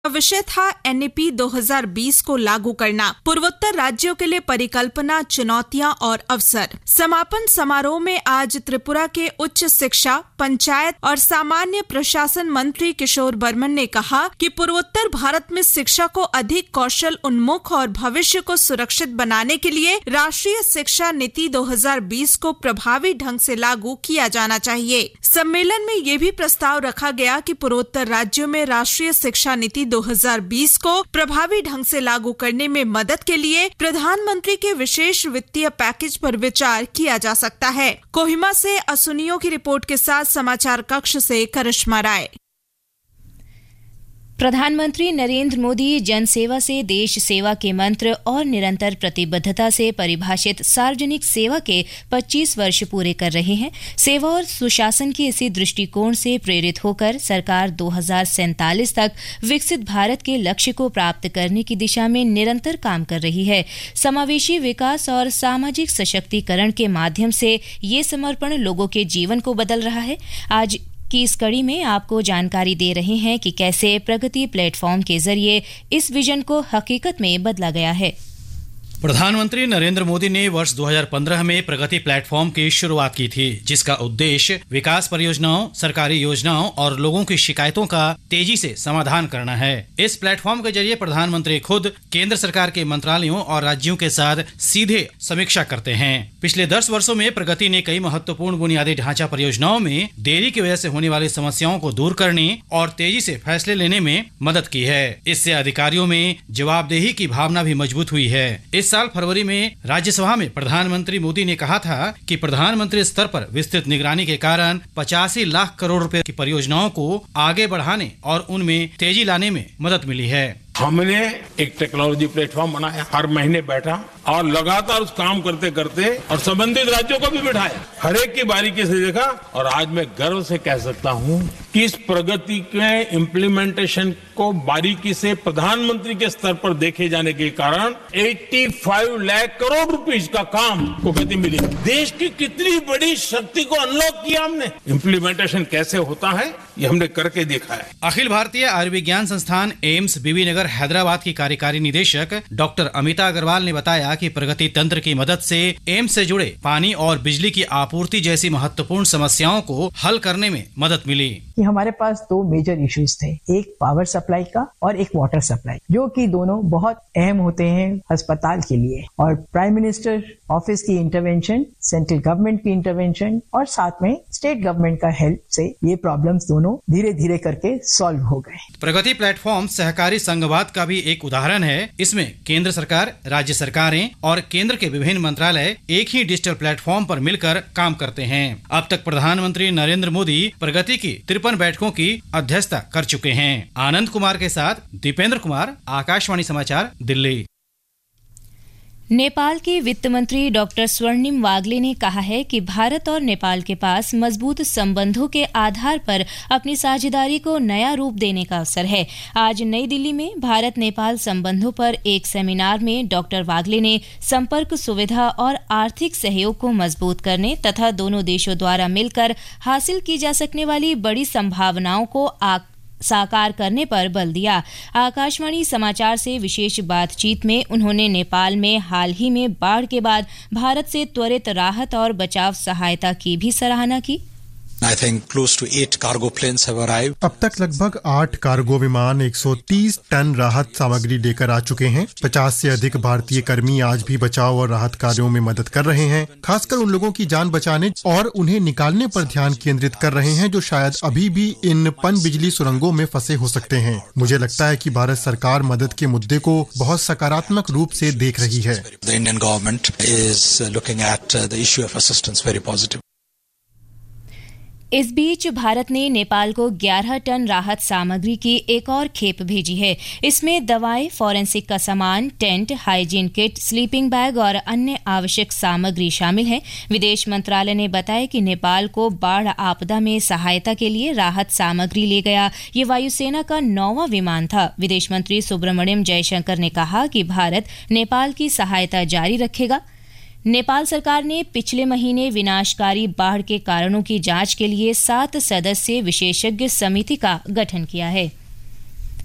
विषय था NEP 2020 को लागू करना, पूर्वोत्तर राज्यों के लिए परिकल्पना, चुनौतियां और अवसर। समापन समारोह में आज त्रिपुरा के उच्च शिक्षा, पंचायत और सामान्य प्रशासन मंत्री किशोर बर्मन ने कहा कि पूर्वोत्तर भारत में शिक्षा को अधिक कौशल उन्मुख और भविष्य को सुरक्षित बनाने के लिए राष्ट्रीय शिक्षा नीति 2020 को प्रभावी ढंग से लागू किया जाना चाहिए। सम्मेलन में ये भी प्रस्ताव रखा गया कि पूर्वोत्तर राज्यों में राष्ट्रीय शिक्षा नीति 2020 को प्रभावी ढंग से लागू करने में मदद के लिए प्रधानमंत्री के विशेष वित्तीय पैकेज पर विचार किया जा सकता है। कोहिमा से असुनियों की रिपोर्ट के साथ समाचार कक्ष से करिश्मा राय। प्रधानमंत्री नरेंद्र मोदी जनसेवा से देश सेवा के मंत्र और निरंतर प्रतिबद्धता से परिभाषित सार्वजनिक सेवा के 25 वर्ष पूरे कर रहे हैं। सेवा और सुशासन के इसी दृष्टिकोण से प्रेरित होकर सरकार 2047 तक विकसित भारत के लक्ष्य को प्राप्त करने की दिशा में निरंतर काम कर रही है। समावेशी विकास और सामाजिक सशक्तिकरण के माध्यम से ये समर्पण लोगों के जीवन को बदल रहा है। आज की इस कड़ी में आपको जानकारी दे रहे हैं कि कैसे प्रगति प्लेटफॉर्म के जरिए इस विजन को हकीकत में बदला गया है। प्रधानमंत्री नरेंद्र मोदी ने वर्ष 2015 में प्रगति प्लेटफॉर्म की शुरुआत की थी, जिसका उद्देश्य विकास परियोजनाओं, सरकारी योजनाओं और लोगों की शिकायतों का तेजी से समाधान करना है। इस प्लेटफॉर्म के जरिए प्रधानमंत्री खुद केंद्र सरकार के मंत्रालयों और राज्यों के साथ सीधे समीक्षा करते हैं। पिछले 10 वर्षों में प्रगति ने कई महत्वपूर्ण बुनियादी ढांचा परियोजनाओं में देरी की वजह से होने वाली समस्याओं को दूर करने और तेजी से फैसले लेने में मदद की है। इससे अधिकारियों में जवाबदेही की भावना भी मजबूत हुई है। इस साल फरवरी में राज्यसभा में प्रधानमंत्री मोदी ने कहा था कि प्रधानमंत्री स्तर पर विस्तृत निगरानी के कारण 85 लाख करोड़ रुपए की परियोजनाओं को आगे बढ़ाने और उनमें तेजी लाने में मदद मिली है। हमने एक टेक्नोलॉजी प्लेटफॉर्म बनाया, हर महीने बैठा और लगातार उस काम करते करते और संबंधित राज्यों को भी बिठाया, हर एक की बारीकी से देखा और आज मैं गर्व से कह सकता हूं कि इस प्रगति के इम्प्लीमेंटेशन को बारीकी से प्रधानमंत्री के स्तर पर देखे जाने के कारण 85 लाख करोड़ रुपीस का काम को गति मिली। देश की कितनी बड़ी शक्ति को अनलॉक किया हमने। इम्प्लीमेंटेशन कैसे होता है ये हमने करके देखा है। अखिल भारतीय आयुर्विज्ञान संस्थान एम्स बीबी नगर हैदराबाद की कार्यकारी निदेशक डॉक्टर अमिता अग्रवाल ने बताया कि प्रगति तंत्र की मदद से एम्स से जुड़े पानी और बिजली की आपूर्ति जैसी महत्वपूर्ण समस्याओं को हल करने में मदद मिली। कि हमारे पास 2 मेजर इश्यूज थे, एक पावर सप्लाई का और एक वाटर सप्लाई, जो कि दोनों बहुत अहम होते हैं अस्पताल के लिए। और प्राइम मिनिस्टर ऑफिस की इंटरवेंशन, सेंट्रल गवर्नमेंट की इंटरवेंशन और साथ में स्टेट गवर्नमेंट का हेल्प से ये प्रॉब्लम्स दोनों धीरे धीरे करके सॉल्व हो गए। प्रगति प्लेटफॉर्म सहकारी संघवाद का भी एक उदाहरण है। इसमें केंद्र सरकार, राज्य सरकारें और केंद्र के विभिन्न मंत्रालय एक ही डिजिटल प्लेटफॉर्म पर मिलकर काम करते हैं। अब तक प्रधानमंत्री नरेंद्र मोदी प्रगति की 53 बैठकों की अध्यक्षता कर चुके हैं। आनंद कुमार के साथ दीपेंद्र कुमार, आकाशवाणी समाचार, दिल्ली। नेपाल के वित्त मंत्री डॉक्टर स्वर्णिम वागले ने कहा है कि भारत और नेपाल के पास मजबूत संबंधों के आधार पर अपनी साझेदारी को नया रूप देने का अवसर है। आज नई दिल्ली में भारत नेपाल संबंधों पर एक सेमिनार में डॉक्टर वागले ने संपर्क सुविधा और आर्थिक सहयोग को मजबूत करने तथा दोनों देशों द्वारा मिलकर हासिल की जा सकने वाली बड़ी संभावनाओं को साकार करने पर बल दिया। आकाशवाणी समाचार से विशेष बातचीत में उन्होंने नेपाल में हाल ही में बाढ़ के बाद भारत से त्वरित राहत और बचाव सहायता की भी सराहना की। I think close to 8 cargo planes have arrived. अब तक लगभग 8 कार्गो विमान 130 टन राहत सामग्री लेकर आ चुके हैं। 50 से अधिक भारतीय कर्मी आज भी बचाव और राहत कार्यों में मदद कर रहे हैं, खासकर उन लोगों की जान बचाने और उन्हें निकालने पर ध्यान केंद्रित कर रहे हैं जो शायद अभी भी इन पनबिजली सुरंगों में फंसे हो सकते हैं। मुझे लगता है कि भारत सरकार मदद के मुद्दे को बहुत सकारात्मक रूप से देख रही है। The Indian government is looking at the issue of assistance very positive. इस बीच भारत ने नेपाल को 11 टन राहत सामग्री की एक और खेप भेजी है। इसमें दवाएं, फॉरेंसिक का सामान, tent, hygiene kit, sleeping bag और अन्य आवश्यक सामग्री शामिल है। विदेश मंत्रालय ने बताया कि नेपाल को बाढ़ आपदा में सहायता के लिए राहत सामग्री ले गया ये वायुसेना का 9वां विमान था। विदेश मंत्री सुब्रमण्यम जयशंकर ने कहा कि भारत नेपाल की सहायता जारी रखेगा। नेपाल सरकार ने पिछले महीने विनाशकारी बाढ़ के कारणों की जांच के लिए 7 सदस्यीय विशेषज्ञ समिति का गठन किया है।